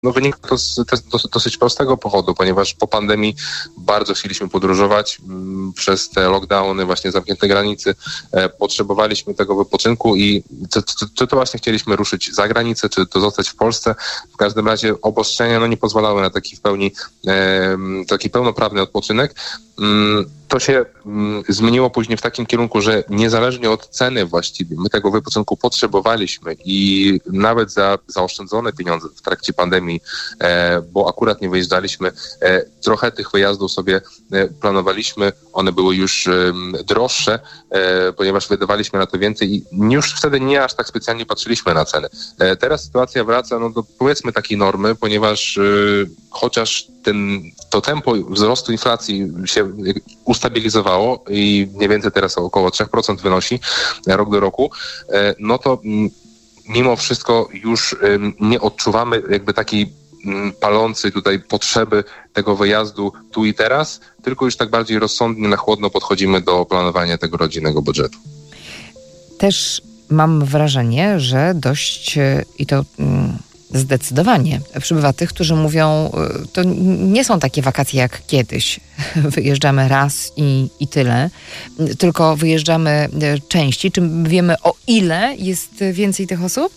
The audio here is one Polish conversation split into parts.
No wynika to z dosyć prostego powodu, ponieważ po pandemii bardzo chcieliśmy podróżować. Przez te lockdowny, właśnie zamknięte granice, potrzebowaliśmy tego wypoczynku i czy to właśnie chcieliśmy ruszyć za granicę, czy to zostać w Polsce. W każdym razie obostrzenia nie pozwalały na taki pełnoprawny odpoczynek. To się zmieniło później w takim kierunku, że niezależnie od ceny właściwie my tego wypoczynku potrzebowaliśmy i nawet za zaoszczędzone pieniądze w trakcie pandemii, bo akurat nie wyjeżdżaliśmy, trochę tych wyjazdów sobie planowaliśmy. One były już droższe, ponieważ wydawaliśmy na to więcej i już wtedy nie aż tak specjalnie patrzyliśmy na ceny. Teraz sytuacja wraca do powiedzmy takiej normy, ponieważ chociaż to tempo wzrostu inflacji się ustabilizowało i mniej więcej teraz około 3% wynosi rok do roku, no to mimo wszystko już nie odczuwamy jakby takiej palącej tutaj potrzeby tego wyjazdu tu i teraz, tylko już tak bardziej rozsądnie, na chłodno podchodzimy do planowania tego rodzinnego budżetu. Też mam wrażenie, że dość i to zdecydowanie przybywa tych, którzy mówią, to nie są takie wakacje jak kiedyś. Wyjeżdżamy raz i tyle, tylko wyjeżdżamy częściej. Czy wiemy, o ile jest więcej tych osób?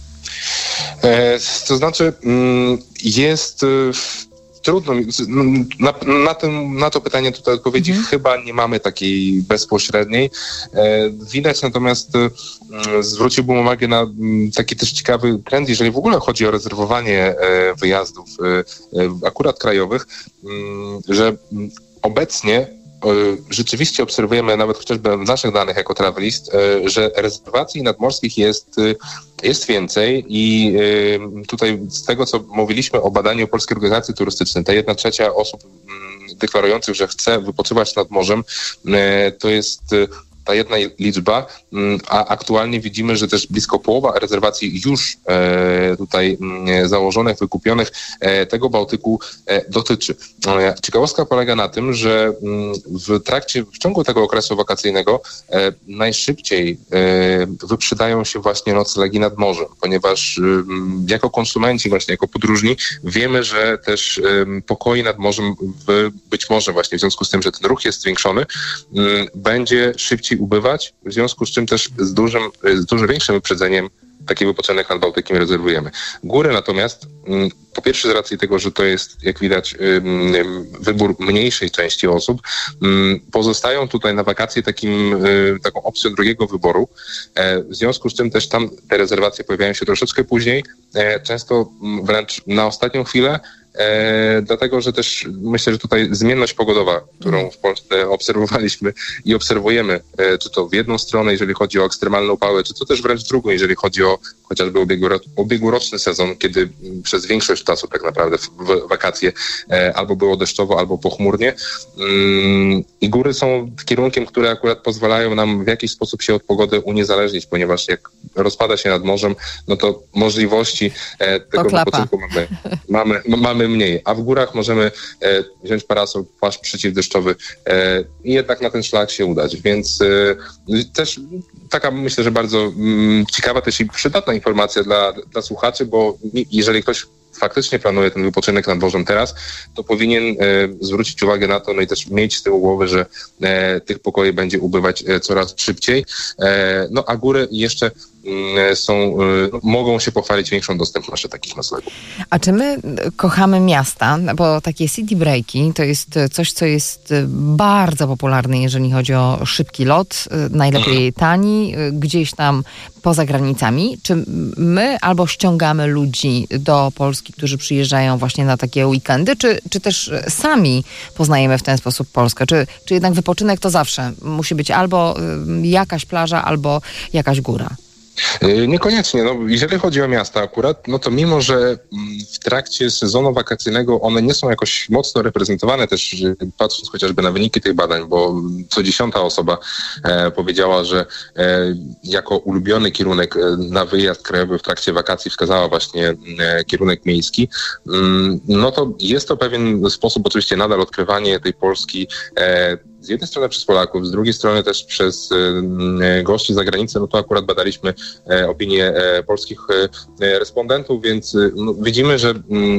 To znaczy jest trudno. Na to pytanie tutaj odpowiedzi chyba nie mamy takiej bezpośredniej. Widać natomiast, zwróciłbym uwagę na taki też ciekawy trend, jeżeli w ogóle chodzi o rezerwowanie wyjazdów akurat krajowych, że obecnie rzeczywiście obserwujemy, nawet chociażby w naszych danych jako Travelist, że rezerwacji nadmorskich jest więcej i tutaj z tego, co mówiliśmy o badaniu Polskiej Organizacji Turystycznej, ta 1/3 osób deklarujących, że chce wypoczywać nad morzem, to jest ta jedna liczba, a aktualnie widzimy, że też blisko połowa rezerwacji już tutaj założonych, wykupionych tego Bałtyku dotyczy. Ciekawostka polega na tym, że w ciągu tego okresu wakacyjnego najszybciej wyprzedają się właśnie noclegi nad morzem, ponieważ jako konsumenci, właśnie jako podróżni wiemy, że też pokoi nad morzem być może właśnie w związku z tym, że ten ruch jest zwiększony, będzie szybciej ubywać, w związku z czym też z dużo większym wyprzedzeniem taki wypoczynek nad Bałtykiem rezerwujemy. Góry natomiast, po pierwsze z racji tego, że to jest, jak widać, wybór mniejszej części osób, pozostają tutaj na wakacje taką opcją drugiego wyboru, w związku z czym też tam te rezerwacje pojawiają się troszeczkę później, często wręcz na ostatnią chwilę, dlatego, że też myślę, że tutaj zmienność pogodowa, którą w Polsce obserwowaliśmy i obserwujemy, czy to w jedną stronę, jeżeli chodzi o ekstremalne upały, czy to też wręcz drugą, jeżeli chodzi o chociażby ubiegłoroczny sezon, kiedy przez większość czasu tak naprawdę w wakacje albo było deszczowo, albo pochmurnie. I góry są kierunkiem, które akurat pozwalają nam w jakiś sposób się od pogody uniezależnić, ponieważ jak rozpada się nad morzem, no to możliwości tego wypoczynku mamy mniej, a w górach możemy wziąć parasol, płaszcz przeciwdeszczowy i jednak na ten szlak się udać, więc też taka myślę, że bardzo ciekawa też i przydatna informacja dla słuchaczy, bo jeżeli ktoś faktycznie planuje ten wypoczynek nad morzem teraz, to powinien zwrócić uwagę na to, no i też mieć z tyłu głowy, że tych pokoi będzie ubywać coraz szybciej. No a góry jeszcze mogą się pochwalić większą dostępnością takich noclegów. A czy my kochamy miasta? Bo takie city breaki to jest coś, co jest bardzo popularne, jeżeli chodzi o szybki lot, najlepiej tani, gdzieś tam poza granicami. Czy my albo ściągamy ludzi do Polski, którzy przyjeżdżają właśnie na takie weekendy, czy też sami poznajemy w ten sposób Polskę? Czy jednak wypoczynek to zawsze musi być albo jakaś plaża, albo jakaś góra? Niekoniecznie. No, jeżeli chodzi o miasta akurat, no to mimo, że w trakcie sezonu wakacyjnego one nie są jakoś mocno reprezentowane, też patrząc chociażby na wyniki tych badań, bo co 10. osoba powiedziała, że jako ulubiony kierunek na wyjazd krajowy w trakcie wakacji wskazała właśnie kierunek miejski, no to jest to pewien sposób oczywiście nadal odkrywanie tej Polski z jednej strony przez Polaków, z drugiej strony też przez gości z zagranicy, no to akurat badaliśmy opinie polskich respondentów, więc widzimy, że